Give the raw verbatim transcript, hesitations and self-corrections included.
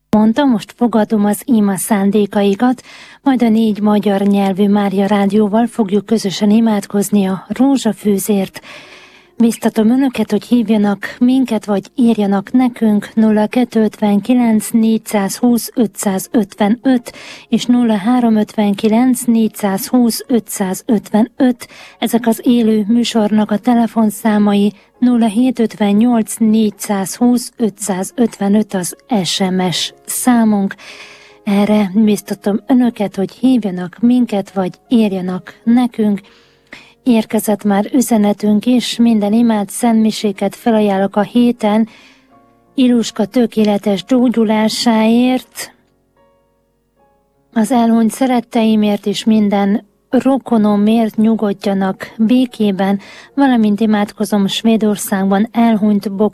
mondta, most fogadom az ima szándékaikat, majd a négy magyar nyelvű Mária Rádióval fogjuk közösen imádkozni a rózsafűzért. Biztatom önöket, hogy hívjanak minket, vagy írjanak nekünk nulla kettőszázötvenkilenc négyszázhúsz ötszázötvenöt és nulla háromszázötvenkilenc négyszázhúsz ötszázötvenöt. Ezek az élő műsornak a telefonszámai, nulla hétszázötvennyolc négyszázhúsz ötszázötvenöt az es em es számunk. Erre biztatom önöket, hogy hívjanak minket, vagy írjanak nekünk. Érkezett már üzenetünk is, minden imád szentmiséket felajánlok a héten Iluska tökéletes gyógyulásáért, az elhunyt szeretteimért és minden rokonomért nyugodjanak békében, valamint imádkozom Svédországban elhunyt